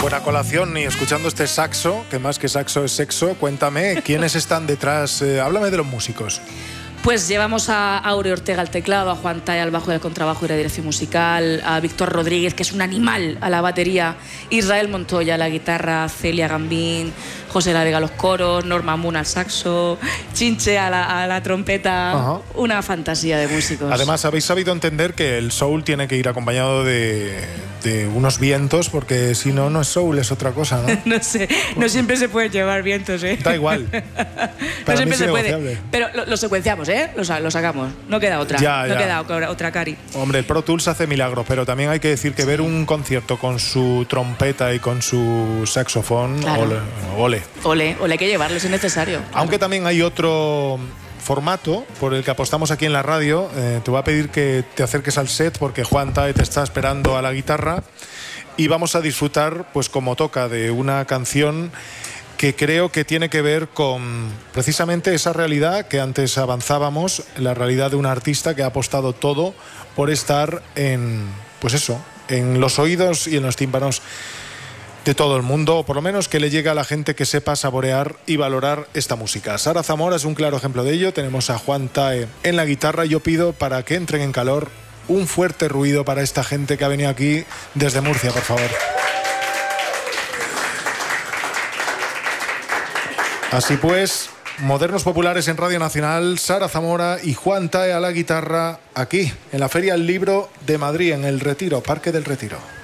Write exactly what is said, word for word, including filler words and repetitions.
Buena colación, y escuchando este saxo, que más que saxo es sexo, cuéntame, ¿quiénes están detrás? Eh, háblame de los músicos. Pues llevamos a Aure Ortega al teclado, a Juan Tay al bajo y al contrabajo y la dirección musical, a Víctor Rodríguez, que es un animal, a la batería, Israel Montoya a la guitarra, Celia Gambín, José La Vega a los coros, Norma Moon al saxo, Chinche a la, a la trompeta. Ajá. Una fantasía de músicos. Además, habéis sabido entender que el soul tiene que ir acompañado de, de unos vientos, porque si no, no es soul, es otra cosa, ¿no? No sé, no siempre se puede llevar vientos, ¿eh? Da igual. No siempre se puede, pero lo, lo secuenciamos, ¿eh? Lo, lo sacamos, no queda otra, ya, no ya. queda otra, otra cari. Hombre, el Pro Tools hace milagros, pero también hay que decir que sí. Ver un concierto con su trompeta y con su saxofón, claro. ole, ole. Ole, ole, hay que llevarlo, es necesario. Claro. Aunque también hay otro formato por el que apostamos aquí en la radio. Eh, te voy a pedir que te acerques al set porque Juan Tay te está esperando a la guitarra y vamos a disfrutar, pues como toca, de una canción que creo que tiene que ver con precisamente esa realidad que antes avanzábamos, la realidad de un artista que ha apostado todo por estar en, pues eso, en los oídos y en los tímpanos de todo el mundo, o por lo menos que le llegue a la gente que sepa saborear y valorar esta música. Sara Zamora es un claro ejemplo de ello. Tenemos a Juan Tay en la guitarra. Yo pido, para que entren en calor, un fuerte ruido para esta gente que ha venido aquí desde Murcia, por favor. Así pues, Modernos Populares en Radio Nacional, Sara Zamora y Juan Tay a la guitarra, aquí, en la Feria del Libro de Madrid, en el Retiro, Parque del Retiro.